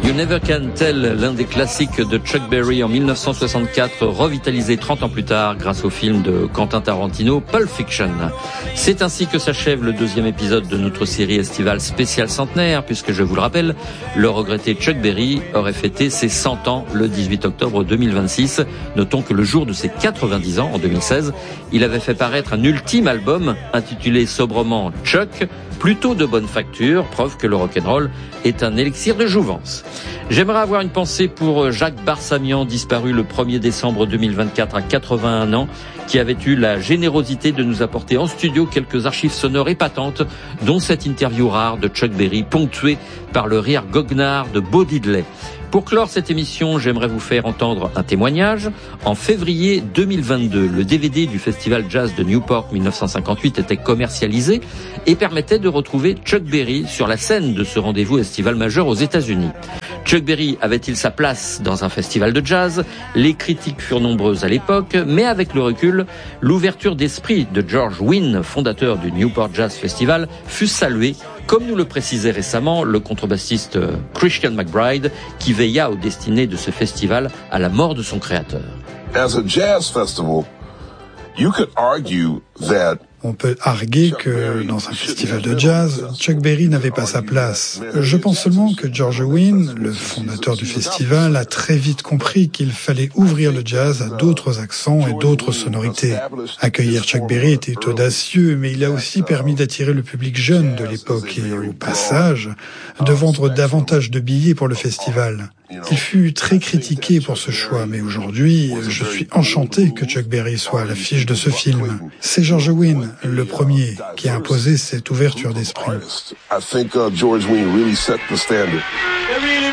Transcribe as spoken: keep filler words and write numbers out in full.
You Never Can Tell, l'un des classiques de Chuck Berry en mille neuf cent soixante-quatre, revitalisé trente ans plus tard grâce au film de Quentin Tarantino, Pulp Fiction. C'est ainsi que s'achève le deuxième épisode de notre série estivale spéciale centenaire, puisque je vous le rappelle, le regretté Chuck Berry aurait fêté ses cent ans le dix-huit octobre deux mille vingt-six. Notons que le jour de ses quatre-vingt-dix ans, en deux mille seize, il avait fait paraître un ultime album intitulé sobrement Chuck, plutôt de bonne facture, preuve que le rock'n'roll est un élixir de jouvence. J'aimerais avoir une pensée pour Jacques Barsamian, disparu le premier décembre deux mille vingt-quatre à quatre-vingt-un ans, qui avait eu la générosité de nous apporter en studio quelques archives sonores épatantes, dont cette interview rare de Chuck Berry, ponctuée par le rire goguenard de Bo Diddley. Pour clore cette émission, j'aimerais vous faire entendre un témoignage. En février deux mille vingt-deux, le D V D du Festival Jazz de Newport mille neuf cent cinquante-huit était commercialisé et permettait de retrouver Chuck Berry sur la scène de ce rendez-vous estival majeur aux États-Unis. Chuck Berry avait-il sa place dans un festival de jazz ? Les critiques furent nombreuses à l'époque, mais avec le recul, l'ouverture d'esprit de George Wein, fondateur du Newport Jazz Festival, fut saluée, comme nous le précisait récemment le contrebassiste Christian McBride, qui veilla aux destinées de ce festival à la mort de son créateur. As a jazz festival, you could argue that On peut arguer que dans un festival de jazz, Chuck Berry n'avait pas sa place. Je pense seulement que George Wein, le fondateur du festival, a très vite compris qu'il fallait ouvrir le jazz à d'autres accents et d'autres sonorités. Accueillir Chuck Berry était audacieux, mais il a aussi permis d'attirer le public jeune de l'époque et, au passage, de vendre davantage de billets pour le festival. Il fut très critiqué pour ce choix, mais aujourd'hui, je suis enchanté que Chuck Berry soit à l'affiche de ce film. C'est George Wein, le premier, qui a imposé cette ouverture d'esprit. I think uh, George Wein really set the standard.